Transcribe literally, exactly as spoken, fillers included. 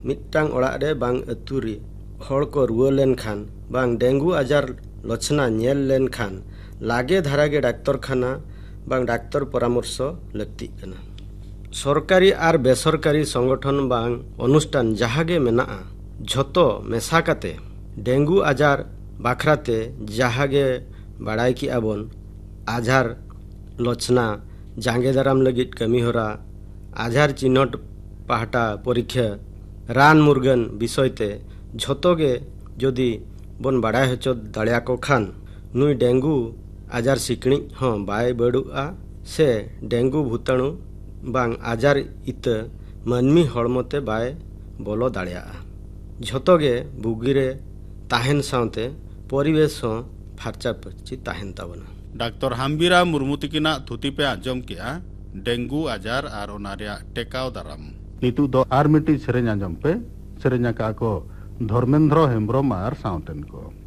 मिट्टांग ओड़ा रे बांग अतुरी हड़ को रुआ लेन खान बांग डेंगू आजार लक्षणा नेल लेन खान लागे धारा गे डाक्तर खाना बांग डाक्तर परामर्श लगती कना। सरकारी आर बेसरकारी संगठन बांग अनुष्ठान जहागे मेना झोतो मेसा काते डेंगू आजार बाखराते जहागे बाड़ाई की आबन आजार लक्षणा जांगे दाराम लगित कमी होरा आजार चिन्हट पाहटा परीक्षा रान मुर्गन विषयते झोतोगे जदि बन बाड़ाय हचो दाड़िया को खान नुई डेंगू आजार सिकणी हाँ बाय बड़ुआ से डेंगू भूताणु बांग आजार इत मानमी हड़मते बाय बोलो दाड़िया झोतोगे बुगिरे ताहेन सावते परिवेश हों फार्चा फर्ची ताहेन ताबना। डॉक्टर हाम्बीरा मुर्मू तिकिना थुती पे आजम किया डेंगू आजार आर ओनारिया टेकाव दाराम नितु दो आर मिट्टी सेरेñ आजम पे सेरेñ का को धर्मेंद्र हेम्ब्रम आर सावतेन को।